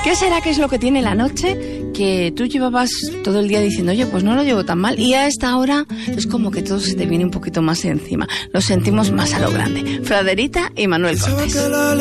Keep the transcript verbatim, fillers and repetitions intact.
¿Qué será que es lo que tiene la noche que tú llevabas todo el día diciendo, oye, pues no lo llevo tan mal? Y a esta hora es como que todo se te viene un poquito más encima. Lo sentimos más a lo grande. Fraderita y Manuel Cortés.